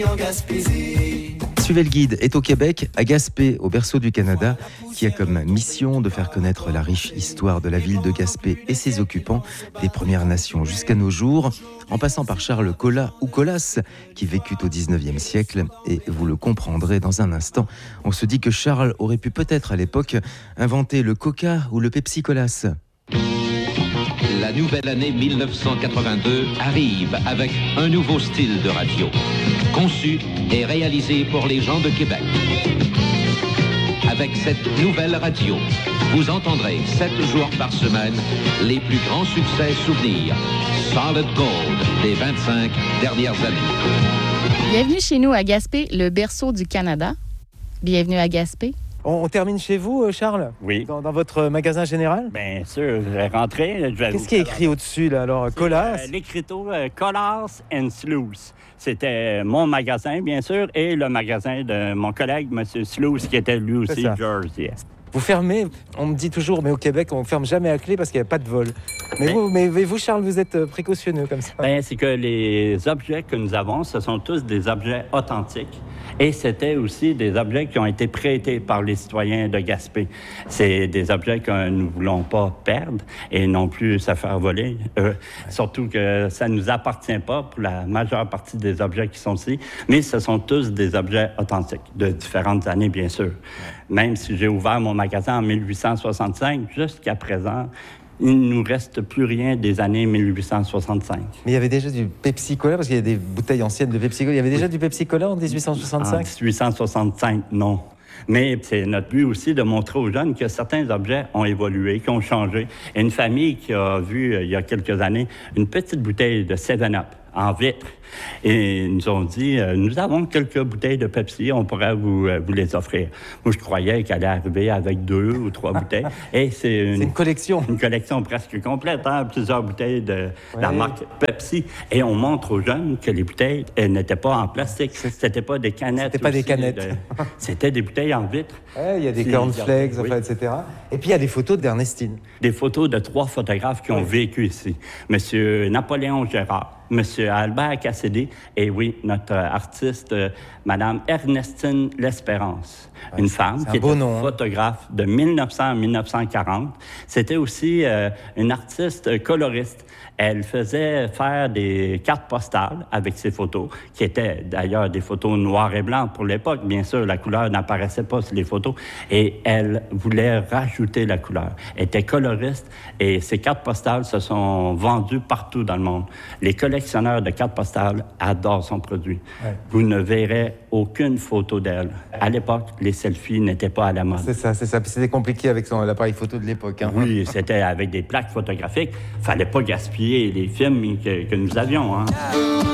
En Gaspésie. Suivez le guide est au Québec, à Gaspé, au berceau du Canada, qui a comme mission de faire connaître la riche histoire de la ville de Gaspé et ses occupants, des Premières Nations jusqu'à nos jours, en passant par Charles Colas ou Colas, qui vécut au 19e siècle. Et vous le comprendrez dans un instant, on se dit que Charles aurait pu peut-être à l'époque inventer le Coca ou le Pepsi Colas. La nouvelle année 1982 arrive avec un nouveau style de radio, conçu et réalisé pour les gens de Québec. Avec cette nouvelle radio, vous entendrez 7 jours par semaine les plus grands succès souvenirs, Solid Gold des 25 dernières années. Bienvenue chez nous à Gaspé, le berceau du Canada. Bienvenue à Gaspé. On termine chez vous, Charles? Oui. Dans votre magasin général? Bien sûr, je vais rentrer. Qu'est-ce qui est écrit au-dessus, là, alors? Colas? L'écriteau Colas and Sluice. C'était mon magasin, bien sûr, et le magasin de mon collègue, M. Sluice, qui était lui aussi George. Yes. Vous fermez, on me dit toujours, mais au Québec, on ne ferme jamais à clé parce qu'il n'y a pas de vol. Mais vous, Charles, vous êtes précautionneux comme ça. Bien, c'est que les objets que nous avons, ce sont tous des objets authentiques. Et c'était aussi des objets qui ont été prêtés par les citoyens de Gaspé. C'est des objets que nous ne voulons pas perdre et non plus se faire voler. Surtout que ça ne nous appartient pas pour la majeure partie des objets qui sont ici, mais ce sont tous des objets authentiques, de différentes années, bien sûr. Même si j'ai ouvert mon magasin en 1865, jusqu'à présent, il ne nous reste plus rien des années 1865. Mais il y avait déjà du Pepsi Cola, parce qu'il y a des bouteilles anciennes de Pepsi Cola. Il y avait déjà du Pepsi Cola en 1865? En 1865, non. Mais c'est notre but aussi de montrer aux jeunes que certains objets ont évolué, qui ont changé. Et une famille qui a vu, il y a quelques années, une petite bouteille de 7-Up en vitre. Et ils nous ont dit, nous avons quelques bouteilles de Pepsi, on pourrait vous les offrir. Moi, je croyais qu'elle allait arriver avec 2 ou 3 bouteilles. Et c'est une collection. Une collection presque complète, hein? Plusieurs bouteilles de la marque Pepsi. Et on montre aux jeunes que les bouteilles, elles n'étaient pas en plastique. C'était pas des canettes. C'était pas des canettes. C'était des bouteilles en vitre. Il y a des cornflakes, enfin, etc. Et puis, il y a des photos d'Ernestine. Des photos de 3 photographes qui ont vécu ici. Monsieur Napoléon Gérard, Monsieur Albert Cassidy et oui, notre artiste, Madame Ernestine L'Espérance. Une femme qui était photographe de 1900 à 1940. C'était aussi une artiste coloriste. Elle faisait faire des cartes postales avec ses photos, qui étaient d'ailleurs des photos noires et blancs pour l'époque. Bien sûr, la couleur n'apparaissait pas sur les photos. Et elle voulait rajouter la couleur. Elle était coloriste et ces cartes postales se sont vendues partout dans le monde. Les collectionneurs de cartes postales adorent son produit. Ouais. Vous ne verrez aucune photo d'elle. À l'époque, les selfies n'étaient pas à la mode. C'est ça. C'était compliqué avec l'appareil photo de l'époque. Hein? Oui, c'était avec des plaques photographiques. Il ne fallait pas gaspiller les films que nous avions. Hein.